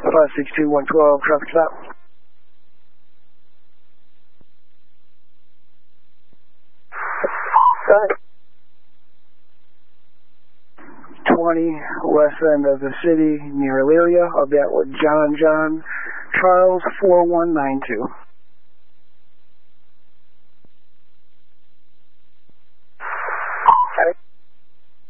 562-112, traffic stop. Got it. 20 west end of the city near Elyria. I'll be out with John Charles 4192.